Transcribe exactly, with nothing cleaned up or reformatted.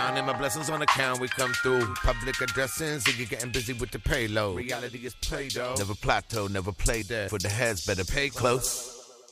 down and my blessings on account. We come through public addressing, Ziggy getting busy with the payload. Reality is Play-Doh. Never plateau, never play dead. For the heads, better pay close.